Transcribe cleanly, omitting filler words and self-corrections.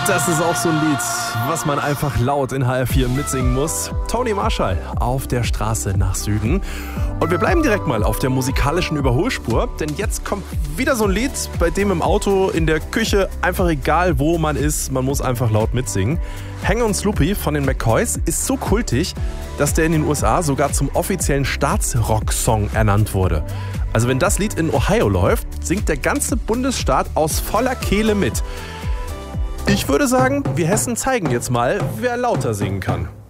Das ist auch so ein Lied, was man einfach laut in HR4 mitsingen muss. Tony Marshall, Auf der Straße nach Süden. Und wir bleiben direkt mal auf der musikalischen Überholspur, denn jetzt kommt wieder so ein Lied, bei dem im Auto, in der Küche, einfach egal wo man ist, man muss einfach laut mitsingen. Hang on Sloopy von den McCoys ist so kultig, dass der in den USA sogar zum offiziellen Staatsrock-Song ernannt wurde. Also wenn das Lied in Ohio läuft, singt der ganze Bundesstaat aus voller Kehle mit. Ich würde sagen, wir Hessen zeigen jetzt mal, wer lauter singen kann.